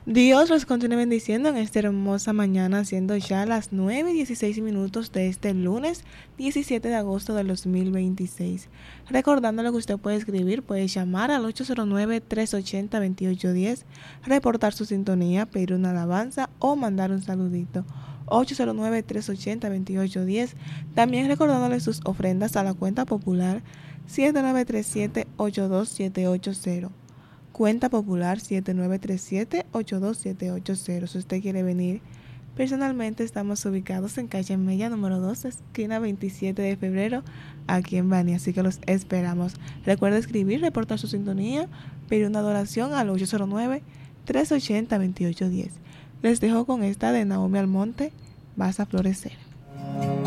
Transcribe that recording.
Dios los continúe bendiciendo en esta hermosa mañana, siendo ya las 9:16 de este lunes 17 de agosto del 2026. Recordándole que usted puede escribir, puede llamar al 809-380-2810, reportar su sintonía, pedir una alabanza o mandar un saludito. 809-380-2810. También recordándole sus ofrendas a la cuenta popular 7937-82780. Cuenta popular 7937-82780. Si usted quiere venir personalmente, estamos ubicados en calle Mella número 2, esquina 27 de febrero, aquí en Bani, así que los esperamos. Recuerde escribir, reportar su sintonía, pedir una adoración al 809-380-2810. Les dejo con esta de Naomi Almonte, Vas a florecer.